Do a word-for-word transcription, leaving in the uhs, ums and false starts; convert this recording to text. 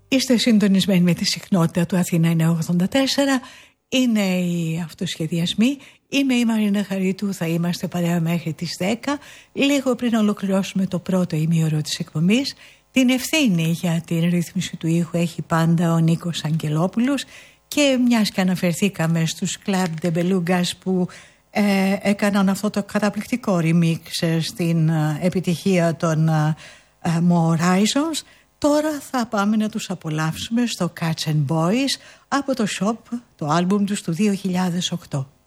Είστε συντονισμένοι με τη συχνότητα του Αθήνα είναι ογδόντα τέσσερα. Είναι οι αυτοσχεδιασμοί. Είμαι η Μαρίνα Χαρίτου. Θα είμαστε παρέα μέχρι τις δέκα. Λίγο πριν ολοκληρώσουμε το πρώτο ημίωρο της εκπομπής. Την ευθύνη για την ρύθμιση του ήχου έχει πάντα ο Νίκος Αγγελόπουλος. Και μιας και αναφερθήκαμε στους Club de Belugas που ε, έκαναν αυτό το καταπληκτικό remix στην ε, επιτυχία των ε, ε, More Horizons, τώρα θα πάμε να τους απολαύσουμε στο Cats and Boys από το Shop, το άλμπουμ τους του δύο χιλιάδες οκτώ.